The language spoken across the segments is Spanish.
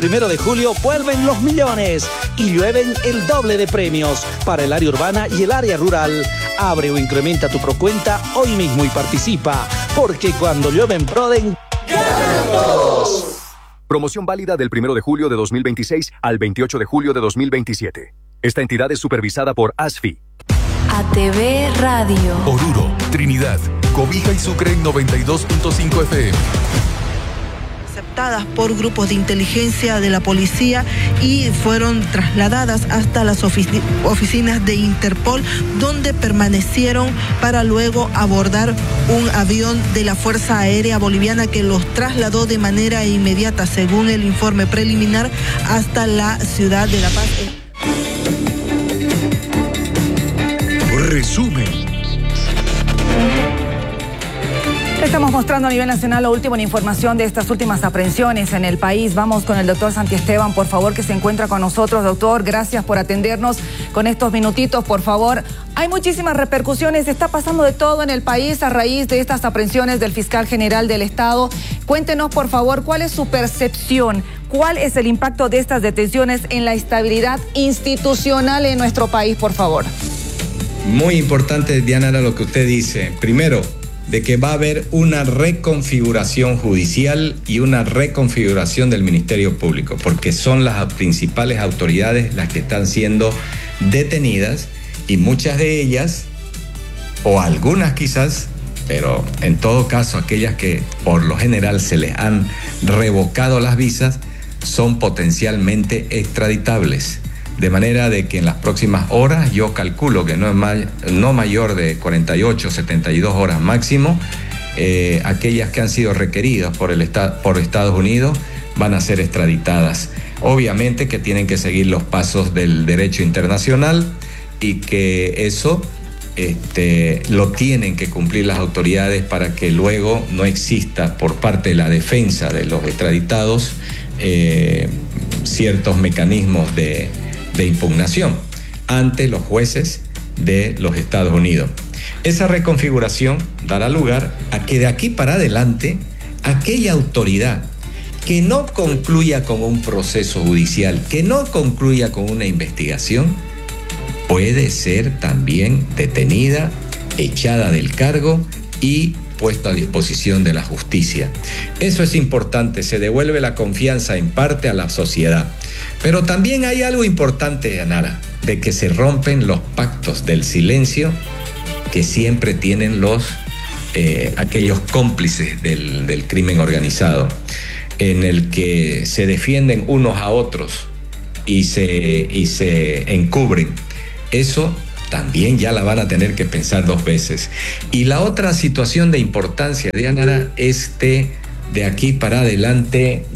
1 de julio vuelven los millones y llueven el doble de premios para el área urbana y el área rural. Abre o incrementa tu procuenta hoy mismo y participa, porque cuando llueve en Proden, ¡ganan todos! Promoción válida del 1 de julio de 2026 al 28 de julio de 2027. Esta entidad es supervisada por ASFI. ATV Radio. Oruro, Trinidad, Cobija y Sucre en 92.5 FM. Aceptadas por grupos de inteligencia de la policía y fueron trasladadas hasta las oficinas de Interpol, donde permanecieron para luego abordar un avión de la Fuerza Aérea Boliviana que los trasladó de manera inmediata, según el informe preliminar, hasta la ciudad de La Paz. Resumen. Estamos mostrando a nivel nacional lo último en información de estas últimas aprehensiones en el país. Vamos con el doctor Santiesteban, por favor, que se encuentra con nosotros. Doctor, gracias por atendernos con estos minutitos, por favor. Hay muchísimas repercusiones, está pasando de todo en el país a raíz de estas aprehensiones del fiscal general del Estado. Cuéntenos, por favor, cuál es su percepción, cuál es el impacto de estas detenciones en la estabilidad institucional en nuestro país, por favor. Muy importante, Diana, era lo que usted dice. Primero, de que va a haber una reconfiguración judicial y una reconfiguración del Ministerio Público, porque son las principales autoridades las que están siendo detenidas y muchas de ellas, o algunas quizás, pero en todo caso aquellas que por lo general se les han revocado las visas, son potencialmente extraditables. De manera de que en las próximas horas, yo calculo que no mayor de 48, 72 horas máximo, aquellas que han sido requeridas por Estados Unidos van a ser extraditadas. Obviamente que tienen que seguir los pasos del derecho internacional y que eso lo tienen que cumplir las autoridades para que luego no exista por parte de la defensa de los extraditados ciertos mecanismos de impugnación ante los jueces de los Estados Unidos. Esa reconfiguración dará lugar a que de aquí para adelante aquella autoridad que no concluya con un proceso judicial, que no concluya con una investigación, puede ser también detenida, echada del cargo y puesta a disposición de la justicia. Eso es importante, se devuelve la confianza en parte a la sociedad. Pero también hay algo importante, Anara, de que se rompen los pactos del silencio que siempre tienen aquellos cómplices del crimen organizado, en el que se defienden unos a otros y se encubren. Eso también ya la van a tener que pensar dos veces. Y la otra situación de importancia, Diana, es de aquí para adelante,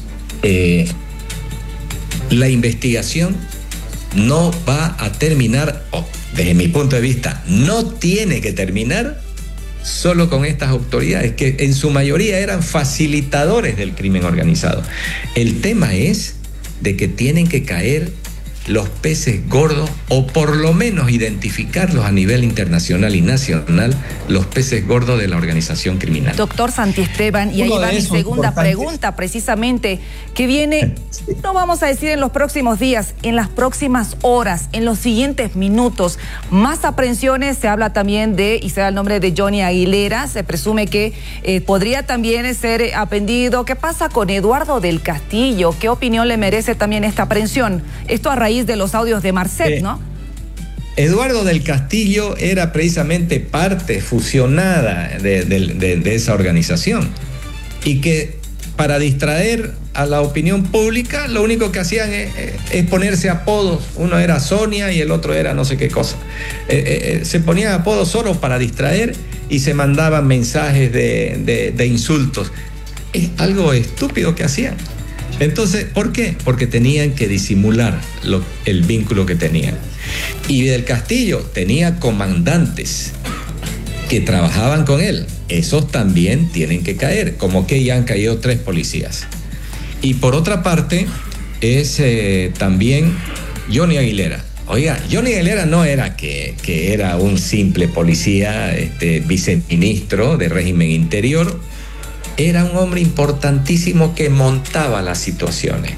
la investigación no va a terminar, desde mi punto de vista, no tiene que terminar solo con estas autoridades, que en su mayoría eran facilitadores del crimen organizado. El tema es de que tienen que caer los peces gordos, o por lo menos identificarlos a nivel internacional y nacional, los peces gordos de la organización criminal. Doctor Santiesteban, y ahí va mi segunda pregunta, precisamente, que viene, no vamos a decir en los próximos días, en las próximas horas, en los siguientes minutos. Más aprehensiones, se habla también y se da el nombre de Johnny Aguilera, se presume que podría también ser aprehendido. ¿Qué pasa con Eduardo del Castillo? ¿Qué opinión le merece también esta aprehensión? Esto a raíz de los audios de Marcet, ¿no? Eduardo del Castillo era precisamente parte fusionada de esa organización, y que para distraer a la opinión pública lo único que hacían es ponerse apodos. Uno era Sonia y el otro era no sé qué cosa. Se ponían apodos solo para distraer y se mandaban mensajes de insultos. Es algo estúpido que hacían. Entonces, ¿por qué? Porque tenían que disimular el vínculo que tenían. Y del Castillo tenía comandantes que trabajaban con él. Esos también tienen que caer, como que ya han caído 3 policías. Y por otra parte, es también Johnny Aguilera. Oiga, Johnny Aguilera no era que era un simple policía, viceministro de régimen interior. Era un hombre importantísimo que montaba las situaciones.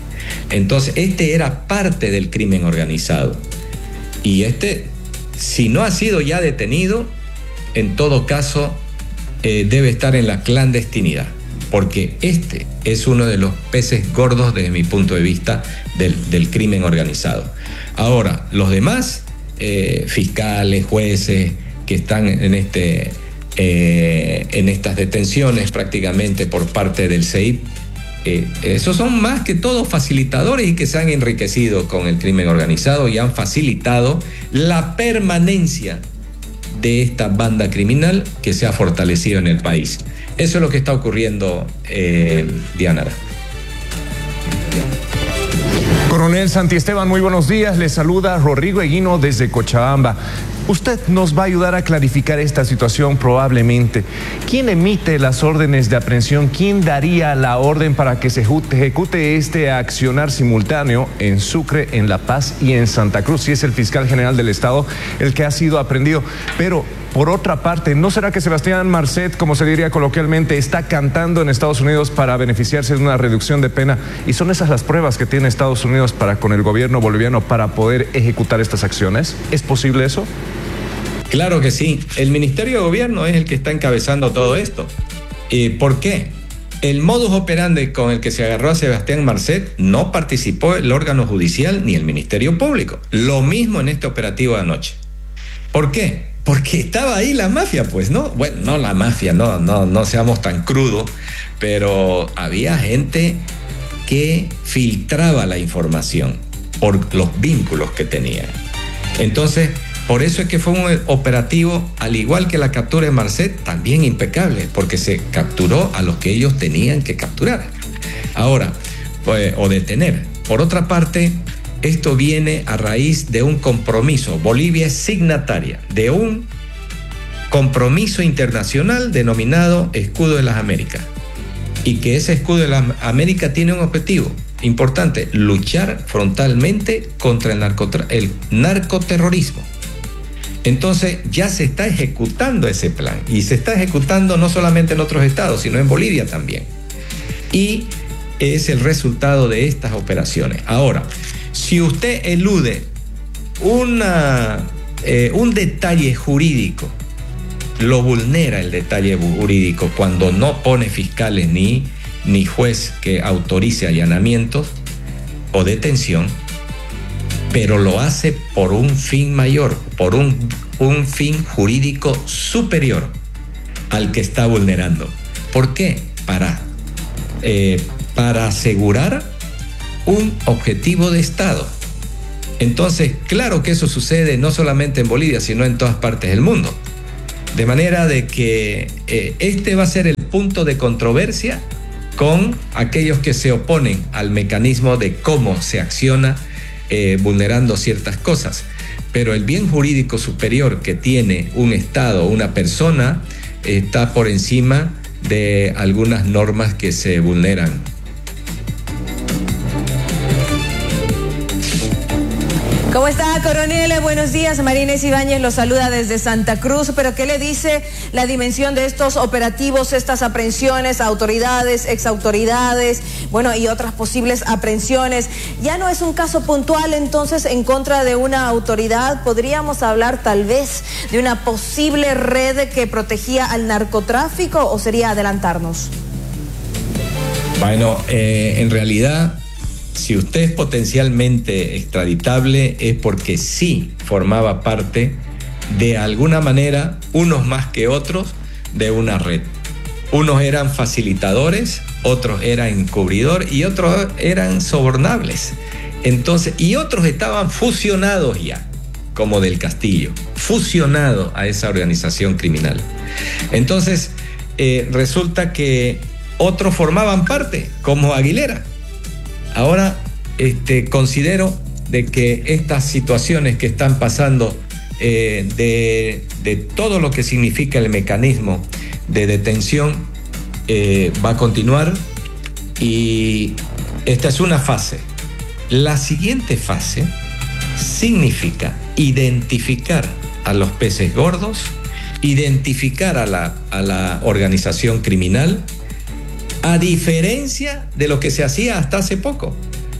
Entonces, este era parte del crimen organizado. Y si no ha sido ya detenido, en todo caso, debe estar en la clandestinidad. Porque este es uno de los peces gordos desde mi punto de vista del crimen organizado. Ahora, los demás fiscales, jueces que están en estas detenciones prácticamente por parte del CEIP, esos son más que todo facilitadores y que se han enriquecido con el crimen organizado y han facilitado la permanencia de esta banda criminal que se ha fortalecido en el país. Eso es lo que está ocurriendo, Dianara. Coronel Santiesteban, muy buenos días. Le saluda Rodrigo Eguino desde Cochabamba. Usted nos va a ayudar a clarificar esta situación probablemente. ¿Quién emite las órdenes de aprehensión? ¿Quién daría la orden para que se ejecute este accionar simultáneo en Sucre, en La Paz y en Santa Cruz? Si es el fiscal general del Estado el que ha sido aprehendido. Pero, por otra parte, ¿no será que Sebastián Marcet, como se diría coloquialmente, está cantando en Estados Unidos para beneficiarse de una reducción de pena? Y son esas las pruebas que tiene Estados Unidos para con el gobierno boliviano para poder ejecutar estas acciones. ¿Es posible eso? Claro que sí. El Ministerio de Gobierno es el que está encabezando todo esto. ¿Por qué? El modus operandi con el que se agarró a Sebastián Marcet no participó el órgano judicial ni el Ministerio Público. Lo mismo en este operativo de anoche. ¿Por qué? Porque estaba ahí la mafia, pues, ¿no? Bueno, no la mafia, no seamos tan crudos, pero había gente que filtraba la información por los vínculos que tenía. Entonces, por eso es que fue un operativo, al igual que la captura de Marcet, también impecable, porque se capturó a los que ellos tenían que capturar. Ahora, o detener. Por otra parte, esto viene a raíz de un compromiso. Bolivia es signataria de un compromiso internacional denominado Escudo de las Américas. Y que ese Escudo de las Américas tiene un objetivo importante: luchar frontalmente contra el narcoterrorismo. Entonces ya se está ejecutando ese plan, y se está ejecutando no solamente en otros estados, sino en Bolivia también. Y es el resultado de estas operaciones. Ahora, si usted elude un detalle jurídico, lo vulnera el detalle jurídico cuando no pone fiscales ni juez que autorice allanamientos o detención, pero lo hace por un fin mayor, por un fin jurídico superior al que está vulnerando. ¿Por qué? Para asegurar un objetivo de Estado. Entonces, claro que eso sucede no solamente en Bolivia, sino en todas partes del mundo. De manera de que este va a ser el punto de controversia con aquellos que se oponen al mecanismo de cómo se acciona vulnerando ciertas cosas. Pero el bien jurídico superior que tiene un Estado, una persona, está por encima de algunas normas que se vulneran. ¿Cómo está, coronel? Buenos días. María Inés Ibáñez lo saluda desde Santa Cruz. Pero ¿qué le dice la dimensión de estos operativos, estas aprehensiones a autoridades, exautoridades, bueno, y otras posibles aprehensiones? Ya no es un caso puntual, entonces, en contra de una autoridad. ¿Podríamos hablar tal vez de una posible red que protegía al narcotráfico, o sería adelantarnos? Bueno, en realidad, si usted es potencialmente extraditable, es porque sí formaba parte, de alguna manera, unos más que otros, de una red. Unos eran facilitadores, otros eran encubridores y otros eran sobornables. Entonces, y otros estaban fusionados ya, como Del Castillo, fusionado a esa organización criminal. Entonces, resulta que otros formaban parte, como Aguilera. Ahora considero de que estas situaciones que están pasando, de todo lo que significa el mecanismo de detención, va a continuar, y esta es una fase. La siguiente fase significa identificar a los peces gordos, identificar a la organización criminal, a diferencia de lo que se hacía hasta hace poco,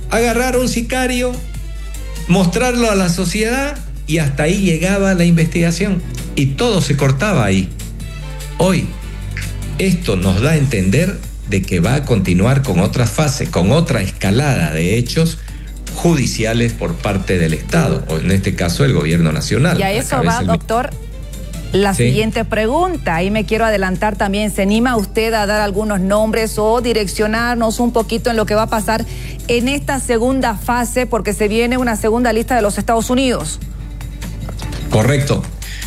agarrar a un sicario, mostrarlo a la sociedad y hasta ahí llegaba la investigación y todo se cortaba ahí. Hoy, esto nos da a entender de que va a continuar con otra fase, con otra escalada de hechos judiciales por parte del Estado, o en este caso el gobierno nacional. Y a eso va, doctor, la siguiente pregunta. Ahí me quiero adelantar también. ¿Se anima usted a dar algunos nombres o direccionarnos un poquito en lo que va a pasar en esta segunda fase? Porque se viene una segunda lista de los Estados Unidos. Correcto.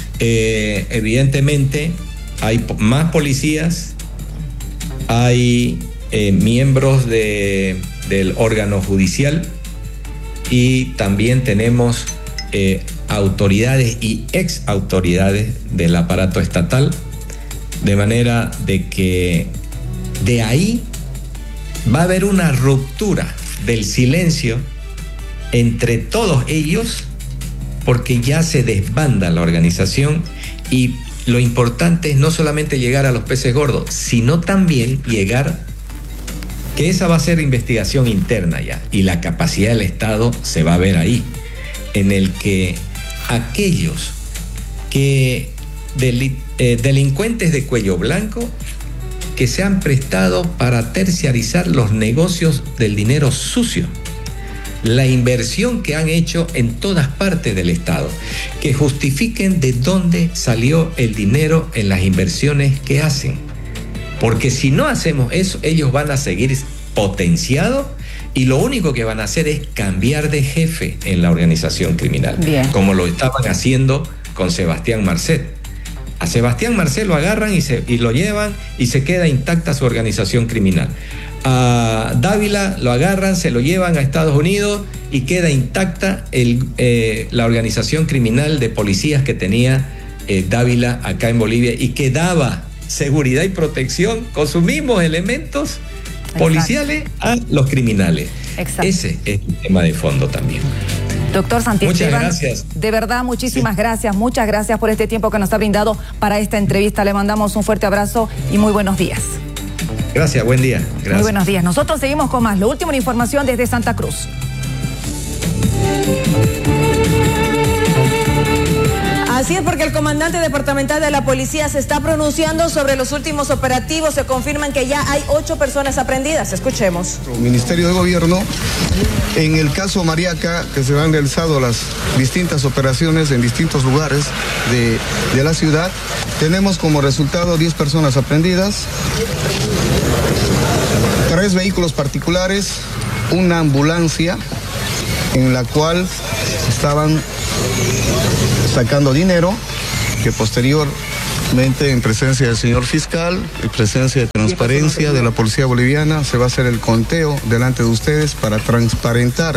Evidentemente hay más policías, hay miembros del órgano judicial y también tenemos autoridades y ex autoridades del aparato estatal, de manera de que de ahí va a haber una ruptura del silencio entre todos ellos, porque ya se desbanda la organización y lo importante es no solamente llegar a los peces gordos, sino también llegar, que esa va a ser investigación interna ya, y la capacidad del Estado se va a ver ahí, en el que aquellos que delincuentes de cuello blanco que se han prestado para terciarizar los negocios del dinero sucio, la inversión que han hecho en todas partes del Estado, que justifiquen de dónde salió el dinero en las inversiones que hacen. Porque si no hacemos eso, ellos van a seguir potenciados y lo único que van a hacer es cambiar de jefe en la organización criminal. Bien. Como lo estaban haciendo con Sebastián Marcet. A Sebastián Marcet lo agarran y lo llevan y se queda intacta su organización criminal. A Dávila lo agarran, se lo llevan a Estados Unidos y queda intacta la organización criminal de policías que tenía Dávila acá en Bolivia y que daba seguridad y protección con sus mismos elementos policiales a los criminales. Exacto. Ese es el tema de fondo también. Doctor Santiesteban, muchas gracias. De verdad, muchísimas gracias. Muchas gracias por este tiempo que nos ha brindado para esta entrevista. Le mandamos un fuerte abrazo y muy buenos días. Gracias, buen día. Gracias. Muy buenos días. Nosotros seguimos con más. Lo último en información desde Santa Cruz. Así es, porque el comandante departamental de la policía se está pronunciando sobre los últimos operativos. Se confirman que ya hay 8 personas aprehendidas. Escuchemos. Ministerio de Gobierno, en el caso Mariaca, que se han realizado las distintas operaciones en distintos lugares de la ciudad, tenemos como resultado 10 personas aprehendidas, 3 vehículos particulares, una ambulancia en la cual estaban sacando dinero, que posteriormente en presencia del señor fiscal, en presencia de transparencia de la policía boliviana, se va a hacer el conteo delante de ustedes para transparentar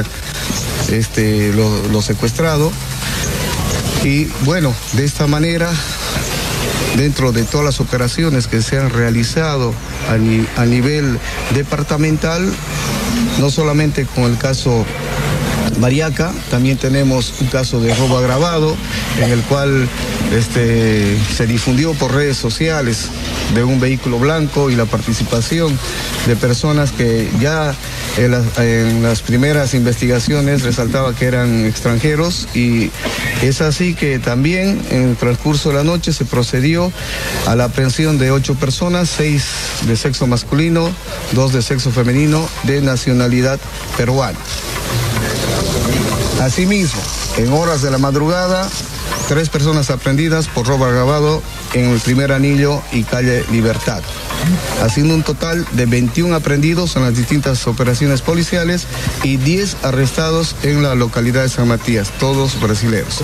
lo secuestrado. Y bueno, de esta manera, dentro de todas las operaciones que se han realizado a nivel departamental, no solamente con el caso Mariaca, también tenemos un caso de robo agravado en el cual se difundió por redes sociales de un vehículo blanco y la participación de personas que ya en las primeras investigaciones resaltaba que eran extranjeros, y es así que también en el transcurso de la noche se procedió a la aprehensión de 8 personas, 6 de sexo masculino, 2 de sexo femenino, de nacionalidad peruana. Asimismo, en horas de la madrugada, 3 personas aprehendidas por robo agravado en el Primer Anillo y calle Libertad, haciendo un total de 21 aprehendidos en las distintas operaciones policiales y 10 arrestados en la localidad de San Matías, todos brasileños.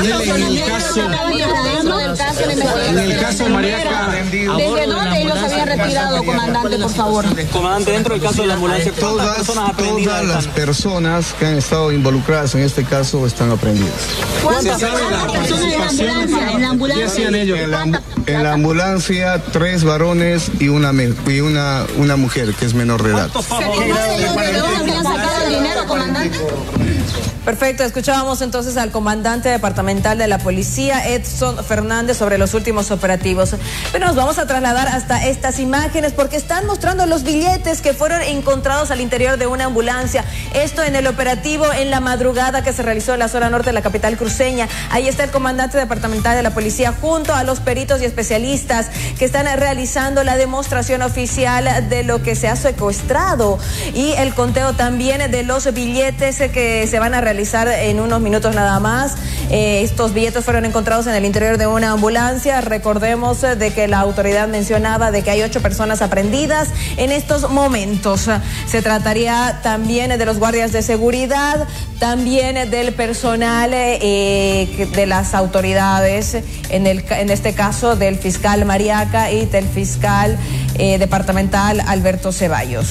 En el caso Mariaca, ¿desde dónde ellos habían retirado, comandante, por favor? Comandante, dentro del caso de la ambulancia, todas las personas que han estado involucradas en este caso están aprehendidas. ¿Cuántas personas en la ambulancia? ¿En la ambulancia? ¿Qué hacían ellos? En la ambulancia, 3 varones y una mujer que es menor de edad. ¿Se conoce de dónde habían sacado el dinero, comandante? Perfecto, escuchábamos entonces al comandante departamental de la policía, Edson Fernández, sobre los últimos operativos. Pero nos vamos a trasladar hasta estas imágenes porque están mostrando los billetes que fueron encontrados al interior de una ambulancia. Esto en el operativo en la madrugada que se realizó en la zona norte de la capital cruceña. Ahí está el comandante departamental de la policía junto a los peritos y especialistas que están realizando la demostración oficial de lo que se ha secuestrado y el conteo también de los billetes que se van a realizar en unos minutos nada más. Estos billetes fueron encontrados en el interior de una ambulancia. Recordemos de que la autoridad mencionaba de que hay 8 personas aprehendidas en estos momentos. Se trataría también de los guardias de seguridad, también del personal de las autoridades, en este caso del fiscal Mariaca y del fiscal departamental Alberto Ceballos.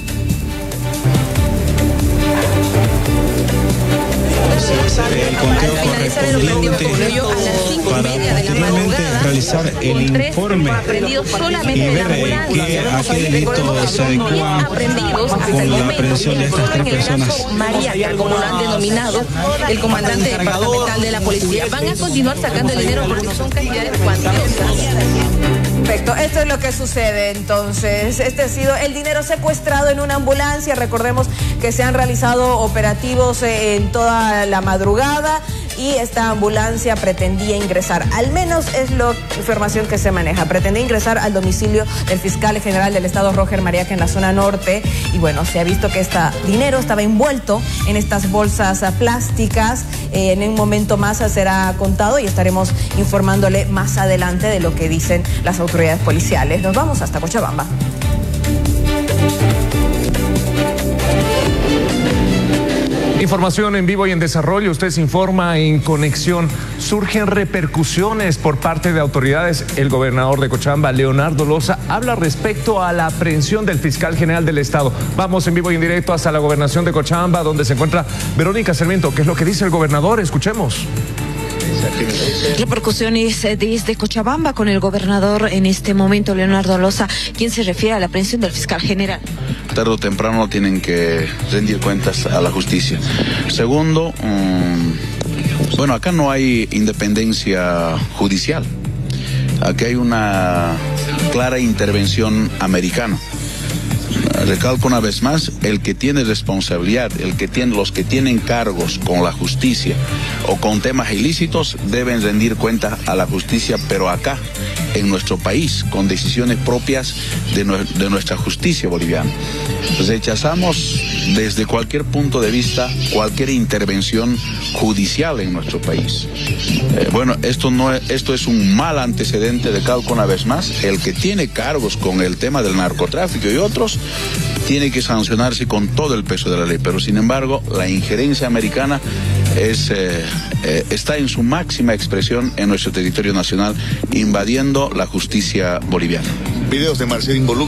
El conteo correspondiente para posteriormente realizar el informe y ver a qué delito se adecúan con la aprehensión de estas 3 personas. Mariaca, como lo han denominado el comandante departamental de la policía. Van a continuar sacando el dinero porque son cantidades cuantiosas. Perfecto, esto es lo que sucede entonces. Este ha sido el dinero secuestrado en una ambulancia. Recordemos que se han realizado operativos en toda la madrugada y esta ambulancia pretendía ingresar, al menos es la información que se maneja, pretendía ingresar al domicilio del fiscal general del estado, Roger Mariaca, en la zona norte. Y bueno, se ha visto que este dinero estaba envuelto en estas bolsas plásticas. En un momento más será contado y estaremos informándole más adelante de lo que dicen las autoridades policiales. Nos vamos hasta Cochabamba. Información en vivo y en desarrollo. Usted se informa en Conexión. Surgen repercusiones por parte de autoridades. El gobernador de Cochabamba, Leonardo Loza, habla respecto a la aprehensión del fiscal general del estado. Vamos en vivo y en directo hasta la gobernación de Cochabamba, donde se encuentra Verónica Sarmiento. ¿Qué es lo que dice el gobernador? Escuchemos. Repercusiones desde Cochabamba con el gobernador en este momento, Leonardo Loza, quien se refiere a la aprehensión del fiscal general. Tarde o temprano tienen que rendir cuentas a la justicia. Segundo, bueno, acá no hay independencia judicial. Aquí hay una clara intervención americana. Recalco una vez más, el que tiene responsabilidad, los que tienen cargos con la justicia o con temas ilícitos deben rendir cuenta a la justicia, pero acá, en nuestro país, con decisiones propias de nuestra justicia boliviana. Rechazamos desde cualquier punto de vista cualquier intervención judicial en nuestro país. Bueno, esto es un mal antecedente, recalco una vez más, el que tiene cargos con el tema del narcotráfico y otros tiene que sancionarse con todo el peso de la ley, pero sin embargo la injerencia americana está en su máxima expresión en nuestro territorio nacional, invadiendo la justicia boliviana. Videos de Marcelo involucran